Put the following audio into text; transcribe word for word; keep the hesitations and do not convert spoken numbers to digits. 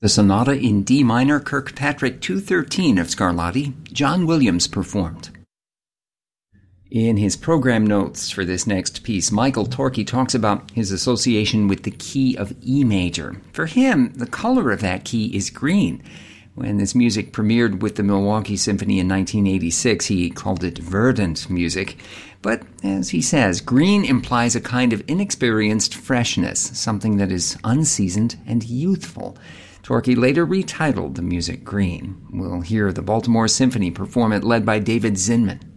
The Sonata in D minor, Kirkpatrick two thirteen of Scarlatti, John Williams performed. In his program notes for this next piece, Michael Torke talks about his association with the key of E major. For him, the color of that key is green. When this music premiered with the Milwaukee Symphony in nineteen eighty-six, he called it verdant music. But, as he says, green implies a kind of inexperienced freshness, something that is unseasoned and youthful. Torke later retitled the music Green. We'll hear the Baltimore Symphony perform it, led by David Zinman.